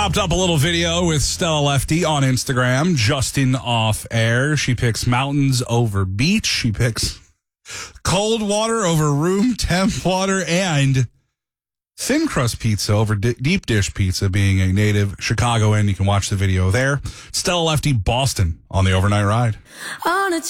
Popped up a little video with Stella Lefty on Instagram, Justin off air. She picks mountains over beach. She picks cold water over room temp water, and thin crust pizza over deep dish pizza, being a native Chicagoan. You can watch the video there. Stella Lefty, Boston on the Overnight Ride. On a